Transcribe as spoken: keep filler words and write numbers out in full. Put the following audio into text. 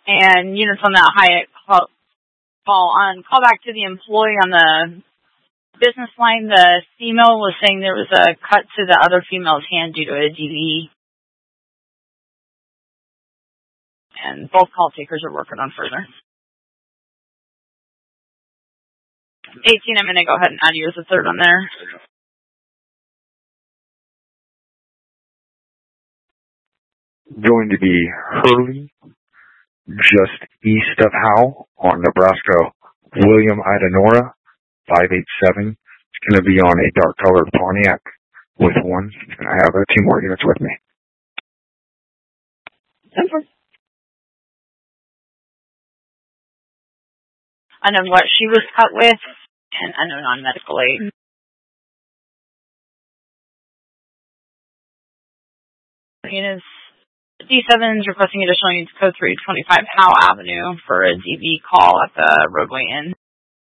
And units on that Hyatt call, call on call back to the employee on the business line. The female was saying there was a cut to the other female's hand due to a D V E. And both call takers are working on further. eighteen, I'm going to go ahead and add you as a third on there. Going to be Hurley, just east of Howe on Nebraska William Idanora, five eight seven. It's going to be on a dark colored Pontiac with one, and I have uh, two more units with me. Simple. And then what she was cut with, and I know non-medical aid. Is D seven is requesting additional units code three twenty-five Howe Avenue for a D V call at the roadway inn.